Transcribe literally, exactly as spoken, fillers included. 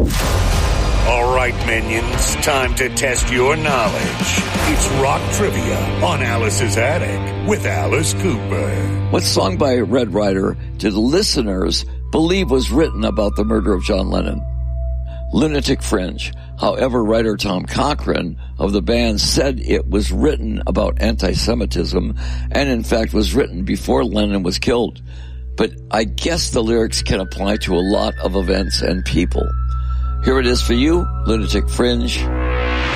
All right, minions, time to test your knowledge. It's rock trivia on Alice's Attic with Alice Cooper. What song by Red Rider did listeners believe was written about the murder of John Lennon? Lunatic Fringe. However, writer Tom Cochrane of the band said it was written about anti-Semitism and in fact was written before Lennon was killed. But I guess the lyrics can apply to a lot of events and people. Here it is for you, Lunatic Fringe.